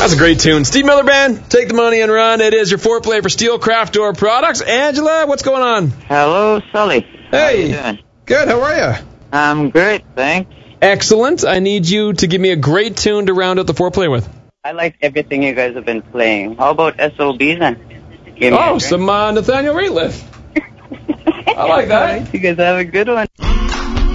That's a great tune. Steve Miller Band, Take the Money and Run. It is your foreplay for Steel Craft Door Products. Angela, what's going on? Hello, Sully. Hey. How are you doing? Good, how are you? I'm great, thanks. Excellent. I need you to give me a great tune to round out the foreplay with. I like everything you guys have been playing. How about SOBs then? Some Nathaniel Rateliff. I like that. You guys have a good one.